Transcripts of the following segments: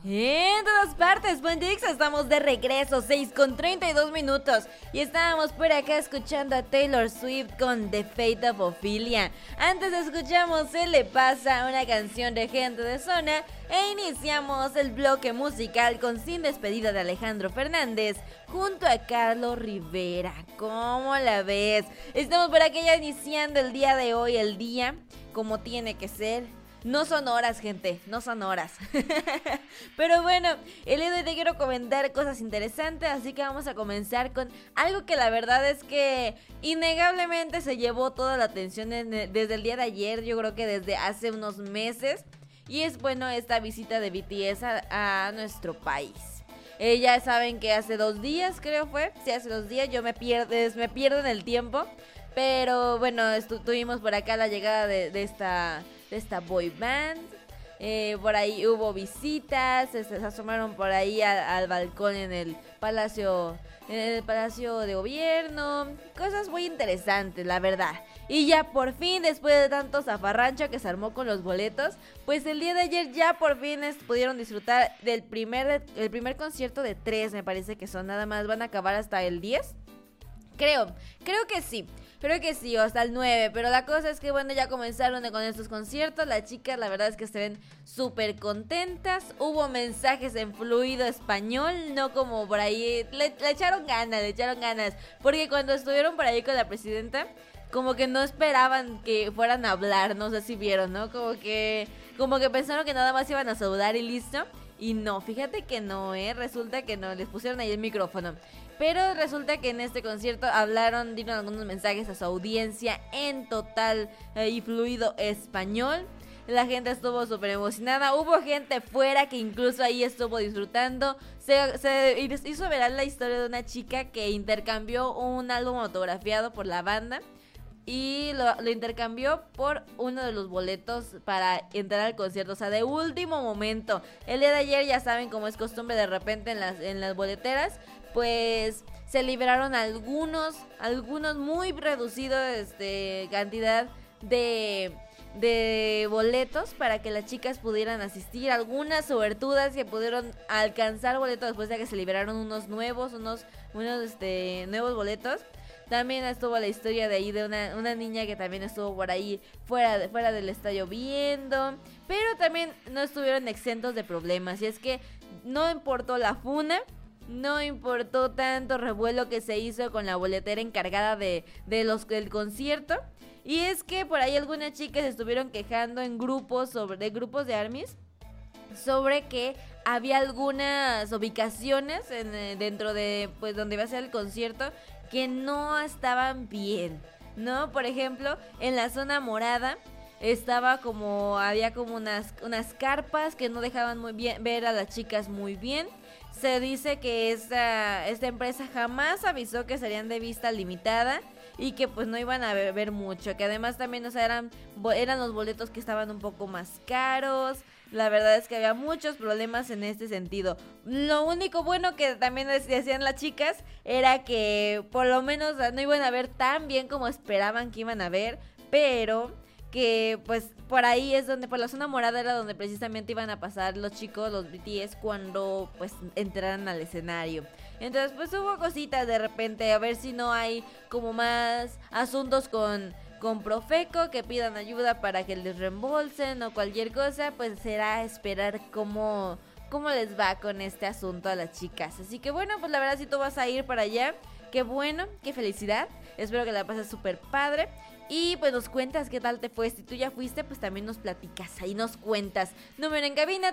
En todas partes, Bendix, estamos de regreso, 6:32 y estábamos por acá escuchando a Taylor Swift con The Fate of Ophelia. Antes escuchamos Se le pasa, una canción de Gente de Zona, e iniciamos el bloque musical con Sin despedida de Alejandro Fernández junto a Carlos Rivera. ¿Cómo la ves? Estamos por acá ya iniciando el día de hoy, el día como tiene que ser. No son horas, gente, no son horas. Pero bueno, el día de hoy te quiero comentar cosas interesantes, así que vamos a comenzar con algo que la verdad es que innegablemente se llevó toda la atención desde el día de ayer, yo creo que desde hace unos meses. Y es bueno esta visita de BTS a nuestro país. Ya saben que hace 2 días, creo fue, sí, hace 2 días, yo me pierdo en el tiempo. Pero bueno, tuvimos por acá la llegada de esta boy band. Por ahí hubo visitas, se asomaron por ahí al balcón en el palacio de gobierno. Cosas muy interesantes, la verdad. Y ya por fin, después de tanto zafarrancho que se armó con los boletos, pues el día de ayer ya por fin pudieron disfrutar del primer concierto de 3, me parece que son, nada más van a acabar hasta el 10. Creo que sí, o hasta el 9, pero la cosa es que bueno, ya comenzaron con estos conciertos, las chicas la verdad es que se ven súper contentas, hubo mensajes en fluido español, no como por ahí, le echaron ganas, porque cuando estuvieron por ahí con la presidenta, como que no esperaban que fueran a hablar, no sé si vieron, ¿no? Como que pensaron que nada más iban a saludar y listo. Y no, fíjate que no, resulta que no, les pusieron ahí el micrófono. Pero resulta que en este concierto dieron algunos mensajes a su audiencia en total y fluido español. La gente estuvo súper emocionada, hubo gente fuera que incluso ahí estuvo disfrutando. Se hizo viral la historia de una chica que intercambió un álbum autografiado por la banda y lo intercambió por uno de los boletos para entrar al concierto, o sea, de último momento. El día de ayer, ya saben, como es costumbre de repente en las boleteras, pues se liberaron algunos muy reducidos cantidad de boletos para que las chicas pudieran asistir, algunas suertudas que pudieron alcanzar boletos después de que se liberaron unos nuevos boletos. También estuvo la historia de ahí de una niña que también estuvo por ahí fuera del estadio viendo. Pero también no estuvieron exentos de problemas. Y es que no importó la funa, no importó tanto revuelo que se hizo con la boletera encargada del concierto. Y es que por ahí algunas chicas estuvieron quejando en grupos de ARMYs sobre que había algunas ubicaciones dentro de pues donde iba a ser el concierto que no estaban bien, ¿no? Por ejemplo, en la zona morada había como unas carpas que no dejaban muy bien ver a las chicas muy bien. Se dice que esta empresa jamás avisó que serían de vista limitada y que pues no iban a ver mucho, que además también, o sea, eran los boletos que estaban un poco más caros. La verdad es que había muchos problemas en este sentido. Lo único bueno que también decían las chicas era que por lo menos no iban a ver tan bien como esperaban que iban a ver, pero que pues por ahí es donde, por la zona morada era donde precisamente iban a pasar los chicos, los BTS, cuando pues entraran al escenario. Entonces pues hubo cositas de repente, a ver si no hay como más asuntos con Profeco, que pidan ayuda para que les reembolsen o cualquier cosa, pues será esperar cómo les va con este asunto a las chicas. Así que bueno, pues la verdad si tú vas a ir para allá, qué bueno, qué felicidad, espero que la pases súper padre. Y pues nos cuentas qué tal te fue. Si tú ya fuiste, pues también nos platicas, ahí nos cuentas. Número en cabina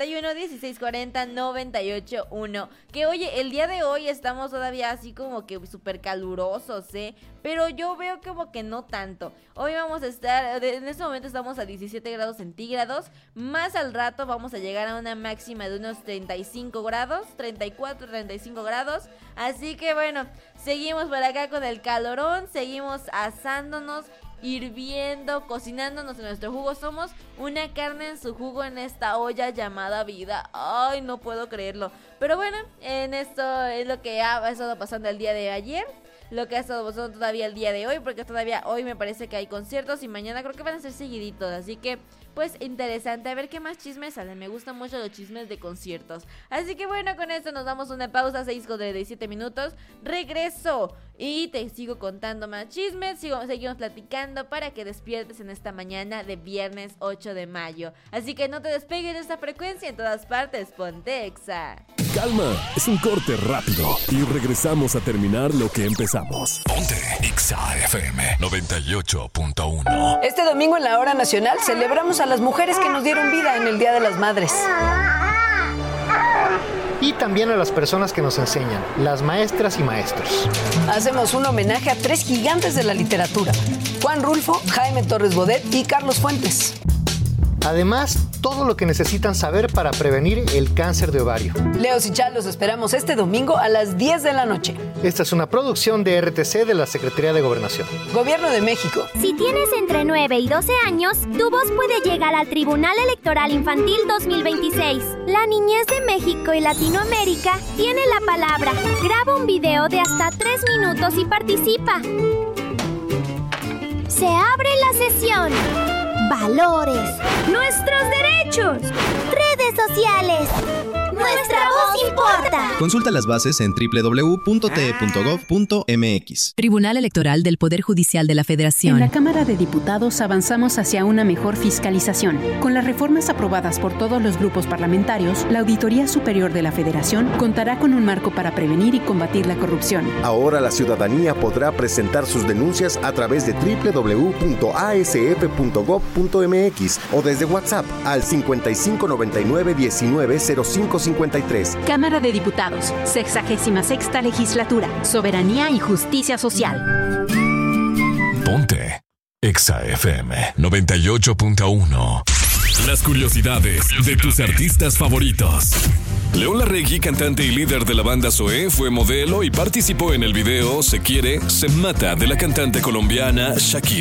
351-1640-981. Que oye, el día de hoy estamos todavía así como que súper calurosos, pero yo veo como que no tanto. Hoy vamos a estar, en este momento estamos a 17 grados centígrados. Más al rato vamos a llegar a una máxima de unos 35 grados, 34, 35 grados. Así que bueno, seguimos por acá con el calorón, seguimos asándonos, hirviendo, cocinándonos en nuestro jugo. Somos una carne en su jugo en esta olla llamada vida. Ay, no puedo creerlo. Pero bueno, en esto es lo que ha estado pasando el día de ayer. lo que ha estado pasando todavía el día de hoy, porque todavía hoy me parece que hay conciertos y mañana creo que van a ser seguiditos, así que pues interesante, a ver qué más chismes salen. Me gustan mucho los chismes de conciertos. Así que bueno, con esto nos damos una pausa, 6:37 minutos. Regreso y te sigo contando más chismes, seguimos platicando para que despiertes en esta mañana de viernes 8 de mayo. Así que no te despegues de esta frecuencia, en todas partes, ponte Exa. Calma, es un corte rápido y regresamos a terminar lo que empezamos. Ponte Exa FM 98.1. Este domingo en la Hora Nacional celebramos a las mujeres que nos dieron vida en el Día de las Madres. Y también a las personas que nos enseñan, las maestras y maestros. Hacemos un homenaje a 3 gigantes de la literatura: Juan Rulfo, Jaime Torres Bodet y Carlos Fuentes. Además, todo lo que necesitan saber para prevenir el cáncer de ovario. Leos y Chal, los esperamos este domingo a las 10 de la noche. Esta es una producción de RTC de la Secretaría de Gobernación. Gobierno de México. Si tienes entre 9 y 12 años, tu voz puede llegar al Tribunal Electoral Infantil 2026. La niñez de México y Latinoamérica tiene la palabra. Graba un video de hasta 3 minutos y participa. Se abre la sesión. Valores. Nuestros derechos. Redes sociales. Nuestra voz importa. Consulta las bases en www.te.gov.mx. Tribunal Electoral del Poder Judicial de la Federación. En la Cámara de Diputados avanzamos hacia una mejor fiscalización. Con las reformas aprobadas por todos los grupos parlamentarios, la Auditoría Superior de la Federación contará con un marco para prevenir y combatir la corrupción. Ahora la ciudadanía podrá presentar sus denuncias a través de www.asf.gov.mx o desde WhatsApp al 5599-190553. Cámara de Diputados, 66ª Legislatura, Soberanía y Justicia Social. Ponte Exa FM 98.1. Las curiosidades de tus artistas favoritos. León Larregui, cantante y líder de la banda Zoé, fue modelo y participó en el video Se Quiere, Se Mata de la cantante colombiana Shakira.